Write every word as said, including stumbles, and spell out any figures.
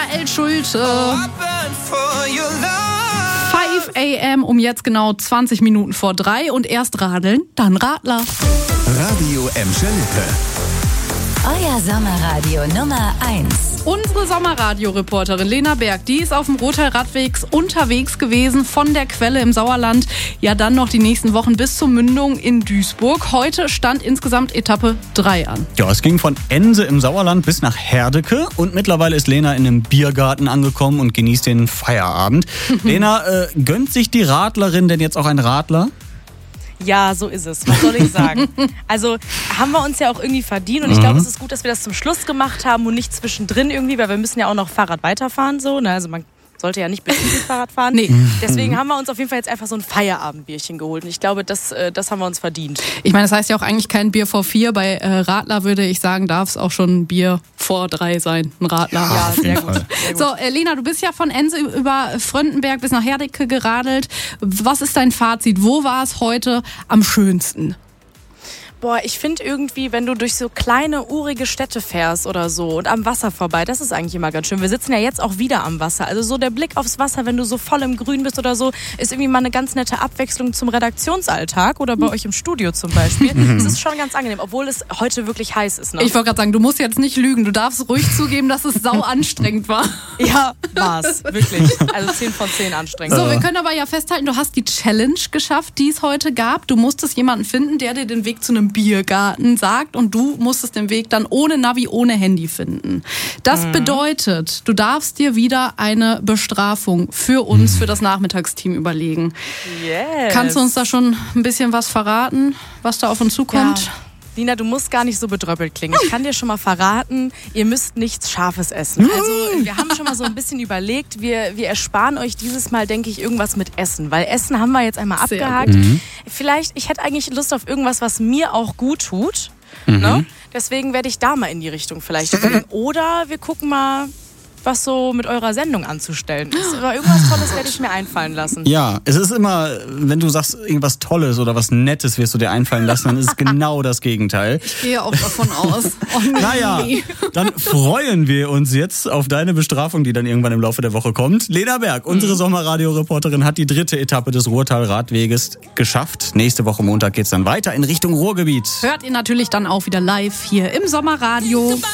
Michael Schulte. fünf a.m. um jetzt genau zwanzig Minuten vor drei und erst radeln, dann Radler. Radio Emscher-Lippe. Euer Sommerradio Nummer eins. Unsere Sommerradio-Reporterin Lena Berg, die ist auf dem Rothaar-Radwegs unterwegs gewesen, von der Quelle im Sauerland, ja dann noch die nächsten Wochen bis zur Mündung in Duisburg. Heute stand insgesamt Etappe drei an. Ja, es ging von Ense im Sauerland bis nach Herdecke und mittlerweile ist Lena in einem Biergarten angekommen und genießt den Feierabend. Lena, äh, gönnt sich die Radlerin denn jetzt auch ein Radler? Ja, so ist es. Was soll ich sagen? Also haben wir uns ja auch irgendwie verdient und ich glaube, es ist gut, dass wir das zum Schluss gemacht haben und nicht zwischendrin irgendwie, weil wir müssen ja auch noch Fahrrad weiterfahren so. Ne? Also man sollte ja nicht bestimmt Fahrrad fahren. Nee. Deswegen haben wir uns auf jeden Fall jetzt einfach so ein Feierabendbierchen geholt und ich glaube, das, das haben wir uns verdient. Ich meine, das heißt ja auch eigentlich kein Bier vor vier. Bei äh, Radler würde ich sagen, darf es auch schon ein Bier vor drei sein. Ein Radler. Ja, sehr gut. sehr gut. So, äh, Lena, du bist ja von Ense über Fröndenberg bis nach Herdecke geradelt. Was ist dein Fazit? Wo war es heute am schönsten? Boah, ich finde irgendwie, wenn du durch so kleine, urige Städte fährst oder so und am Wasser vorbei, das ist eigentlich immer ganz schön. Wir sitzen ja jetzt auch wieder am Wasser. Also so der Blick aufs Wasser, wenn du so voll im Grün bist oder so, ist irgendwie mal eine ganz nette Abwechslung zum Redaktionsalltag oder bei euch im Studio zum Beispiel. Das ist schon ganz angenehm, obwohl es heute wirklich heiß ist. Ne? Ich wollte gerade sagen, du musst jetzt nicht lügen. Du darfst ruhig zugeben, dass es sau anstrengend war. Ja, war's. Wirklich. Also zehn von zehn anstrengend. So, wir können aber ja festhalten, du hast die Challenge geschafft, die es heute gab. Du musstest jemanden finden, der dir den Weg zu einem Biergarten sagt und du musstest den Weg dann ohne Navi, ohne Handy finden. Das mhm. bedeutet, du darfst dir wieder eine Bestrafung für uns, für das Nachmittagsteam überlegen. Yes. Kannst du uns da schon ein bisschen was verraten, was da auf uns zukommt? Ja. Lina, du musst gar nicht so bedröppelt klingen. Ich kann dir schon mal verraten, ihr müsst nichts Scharfes essen. Also wir haben schon mal so ein bisschen überlegt, wir, wir ersparen euch dieses Mal, denke ich, irgendwas mit Essen. Weil Essen haben wir jetzt einmal Sehr abgehakt. Mhm. Vielleicht, ich hätte eigentlich Lust auf irgendwas, was mir auch gut tut. Mhm. Ne? Deswegen werde ich da mal in die Richtung vielleicht überlegen. Oder wir gucken mal, was so mit eurer Sendung anzustellen ist. Aber irgendwas Tolles werde ich mir einfallen lassen. Ja, es ist immer, wenn du sagst, irgendwas Tolles oder was Nettes wirst du dir einfallen lassen, dann ist es genau das Gegenteil. Ich gehe auch davon aus. Oh, nee. Naja, dann freuen wir uns jetzt auf deine Bestrafung, die dann irgendwann im Laufe der Woche kommt. Lena Berg, unsere Sommerradio-Reporterin, hat die dritte Etappe des Ruhrtal-Radweges geschafft. Nächste Woche Montag geht's dann weiter in Richtung Ruhrgebiet. Hört ihr natürlich dann auch wieder live hier im Sommerradio.